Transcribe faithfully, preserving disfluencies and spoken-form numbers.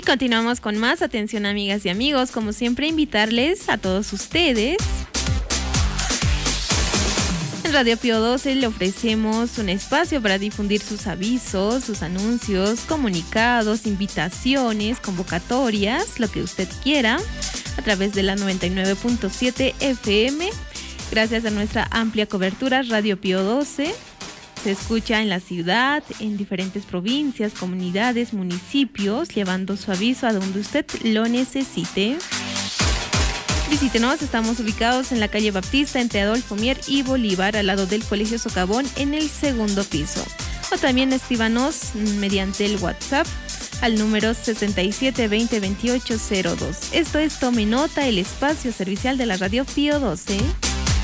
continuamos con más. Atención, amigas y amigos, como siempre invitarles a todos ustedes. En Radio Pío doce le ofrecemos un espacio para difundir sus avisos, sus anuncios, comunicados, invitaciones, convocatorias, lo que usted quiera, a través de la noventa y nueve punto siete F M. Gracias a nuestra amplia cobertura, Radio Pío doce se escucha en la ciudad, en diferentes provincias, comunidades, municipios, llevando su aviso a donde usted lo necesite. Visítenos, estamos ubicados en la calle Baptista entre Adolfo Mier y Bolívar, al lado del Colegio Socavón, en el segundo piso. O también escríbanos mediante el WhatsApp al número sesenta y siete veinte veintiocho cero dos. Esto es Tome Nota, el espacio servicial de la Radio Pío doce.